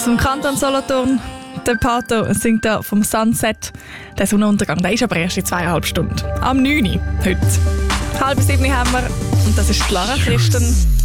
Zum Kanton Solothurn. Der Pato singt da vom Sunset. Der Sonnenuntergang, der ist aber erst in 2,5 Stunden. Am 9. Uhr heute. 6:30 haben wir. Und das ist Lara Christen.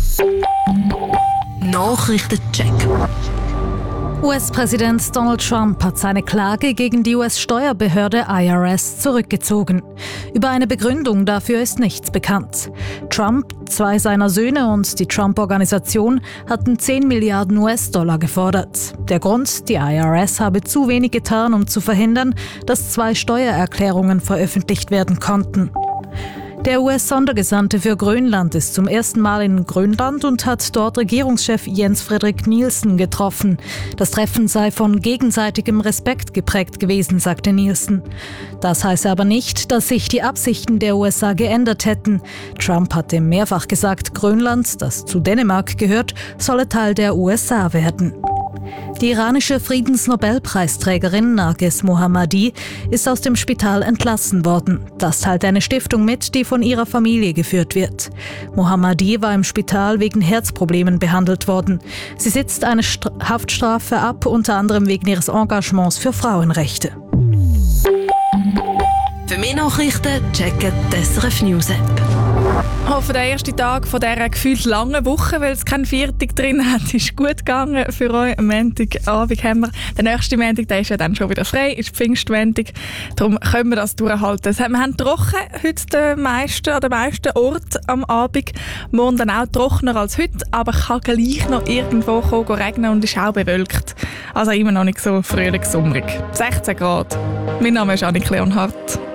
Nachrichtencheck. US-Präsident Donald Trump hat seine Klage gegen die US-Steuerbehörde IRS zurückgezogen. Über eine Begründung dafür ist nichts bekannt. Trump, 2 seiner Söhne und die Trump-Organisation hatten 10 Milliarden US-Dollar gefordert. Der Grund, die IRS habe zu wenig getan, um zu verhindern, dass 2 Steuererklärungen veröffentlicht werden konnten. Der US-Sondergesandte für Grönland ist zum ersten Mal in Grönland und hat dort Regierungschef Jens Frederik Nielsen getroffen. Das Treffen sei von gegenseitigem Respekt geprägt gewesen, sagte Nielsen. Das heiße aber nicht, dass sich die Absichten der USA geändert hätten. Trump hatte mehrfach gesagt, Grönland, das zu Dänemark gehört, solle Teil der USA werden. Die iranische Friedensnobelpreisträgerin Narges Mohammadi ist aus dem Spital entlassen worden. Das teilt eine Stiftung mit, die von ihrer Familie geführt wird. Mohammadi war im Spital wegen Herzproblemen behandelt worden. Sie sitzt eine Haftstrafe ab, unter anderem wegen ihres Engagements für Frauenrechte. Für mehr Nachrichten checken die SRF News App. Ich hoffe, der erste Tag von dieser gefühlt langen Woche, weil es keinen Viertag drin hat, ist gut gegangen für euch. Am Montagabend haben wir. Der nächste Montag, der ist ja dann schon wieder frei, ist Pfingstmontag. Darum können wir das durchhalten. Wir haben trocken heute an den meisten Orten am Abend. Morgen dann auch trockener als heute, aber kann gleich noch irgendwo regnen und ist auch bewölkt. Also immer noch nicht so frühling-sommerig. 16 Grad. Mein Name ist Annik Leonhardt.